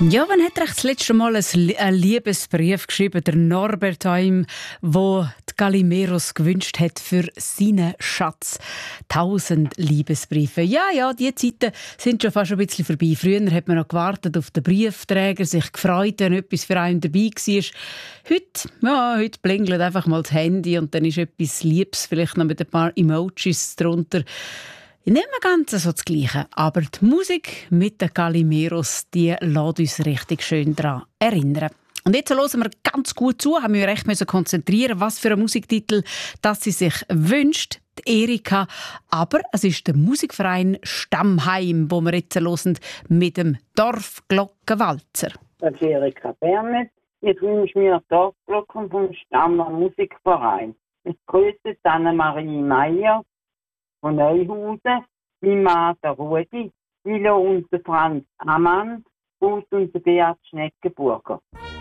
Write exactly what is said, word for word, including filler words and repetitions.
Ja, wann hat er das letzte Mal einen Liebesbrief geschrieben, der Norbert Heim, wo die Galimeros gewünscht hat für seinen Schatz? Tausend Liebesbriefe. Ja, ja, die Zeiten sind schon fast ein bisschen vorbei. Früher hat man noch gewartet auf den Briefträger, sich gefreut, wenn etwas für einen dabei war. Heute, ja, heute blingelt einfach mal das Handy und dann ist etwas Liebes, vielleicht noch mit ein paar Emojis drunter. Nicht mehr ganz so das Gleiche, aber die Musik mit den Galimeros, die lässt uns richtig schön daran erinnern. Und jetzt hören wir ganz gut zu, haben wir recht müssen konzentrieren, was für einen Musiktitel das sie sich wünscht, die Erika. Aber es ist der Musikverein Stammheim, wo wir jetzt hören, mit dem Dorfglockenwalzer. Das ist Erika Bernet. Ich wünsche mir Dorfglocken vom Stammer Musikverein. Ich grüße Anne-Marie Meier von Neuhausen, mein Mann der Rudi, Milo und der Franz Amann und der Beat Schneckenburger.